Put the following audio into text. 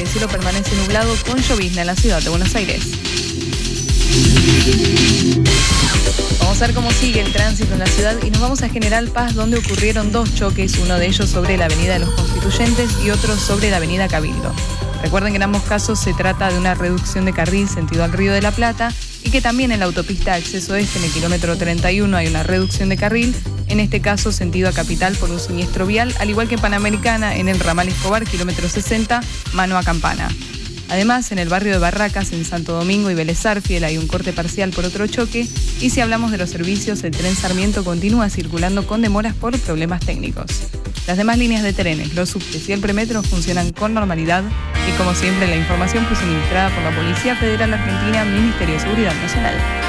cielo permanece nublado con llovizna en la ciudad de Buenos Aires. Vamos a ver cómo sigue el tránsito en la ciudad y nos vamos a General Paz, donde ocurrieron 2 choques, uno de ellos sobre la avenida de los Constituyentes y otro sobre la avenida Cabildo. Recuerden que en ambos casos se trata de una reducción de carril sentido al Río de la Plata y que también en la autopista Acceso Este, en el kilómetro 31, hay una reducción de carril, en este caso sentido a Capital por un siniestro vial, al igual que en Panamericana, en el ramal Escobar, kilómetro 60, mano a Campana. Además, en el barrio de Barracas, en Santo Domingo y Vélez Arfiel, hay un corte parcial por otro choque. Y si hablamos de los servicios, el tren Sarmiento continúa circulando con demoras por problemas técnicos. Las demás líneas de trenes, los subtes y el premetro funcionan con normalidad. Y como siempre, la información fue suministrada por la Policía Federal Argentina, Ministerio de Seguridad Nacional.